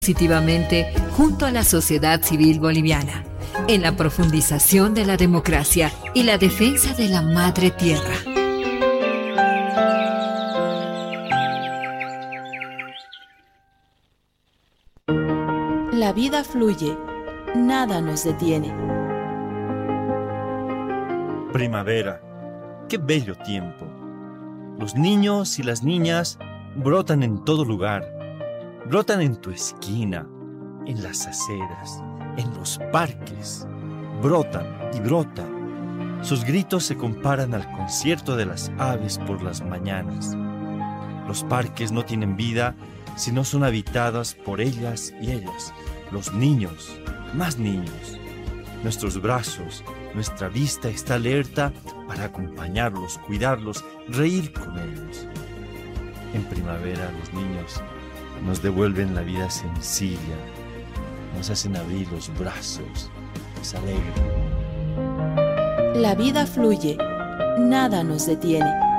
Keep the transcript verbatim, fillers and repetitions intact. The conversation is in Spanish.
Positivamente junto a la sociedad civil boliviana, en la profundización de la democracia y la defensa de la madre tierra. La vida fluye, nada nos detiene. Primavera, qué bello tiempo. Los niños y las niñas brotan en todo lugar. Brotan en tu esquina, en las aceras, en los parques. Brotan y brotan. Sus gritos se comparan al concierto de las aves por las mañanas. Los parques no tienen vida si no son habitadas por ellas y ellos, los niños, más niños. Nuestros brazos, nuestra vista está alerta para acompañarlos, cuidarlos, reír con ellos. En primavera los niños nos devuelven la vida sencilla, nos hacen abrir los brazos, nos alegran. La vida fluye, nada nos detiene.